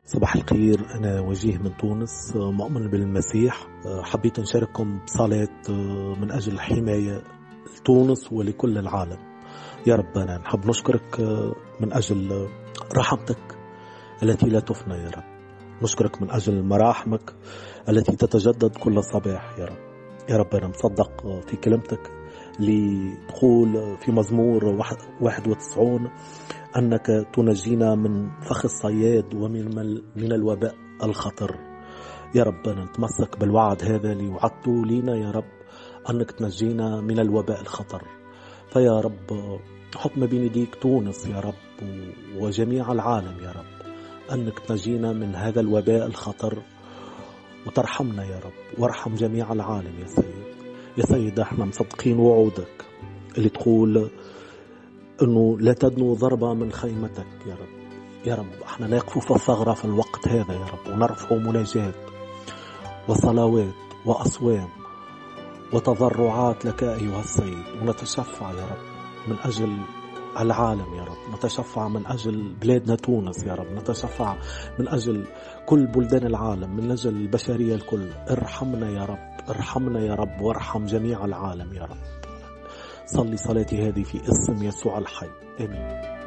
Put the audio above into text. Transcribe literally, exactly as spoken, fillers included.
صباح الخير. أنا وجيه من تونس، مؤمن بالمسيح. حبيت نشارككم بصلاة من أجل الحماية لتونس ولكل العالم. يا ربنا نحب نشكرك من أجل رحمتك التي لا تفنى يا رب. نشكرك من أجل مراحمك التي تتجدد كل صباح يا رب. يا رب أنا مصدق في كلمتك اللي تقول في مزمور واحد وتسعون أنك تنجينا من فخ الصياد ومن من الوباء الخطر. يا رب أنا نتمسك بالوعد هذا اللي وعدته لينا يا رب، أنك تنجينا من الوباء الخطر. فيا رب حط ما بين يديك تونس يا رب وجميع العالم يا رب، أنك تنجينا من هذا الوباء الخطر وترحمنا يا رب، وارحم جميع العالم يا سيد. يا سيد احنا مصدقين وعودك اللي تقول انه لا تدنو ضربة من خيمتك يا رب. يا رب احنا نقف في الثغرة في الوقت هذا يا رب، ونرفع مناجات وصلوات وأصوام وتضرعات لك أيها السيد، ونتشفع يا رب من أجل العالم يا رب، نتشفع من أجل بلادنا تونس يا رب، نتشفع من أجل كل بلدان العالم، من أجل البشرية الكل. ارحمنا يا رب، ارحمنا يا رب، وارحم جميع العالم يا رب. صلي صلاتي هذه في اسم يسوع الحي، آمين.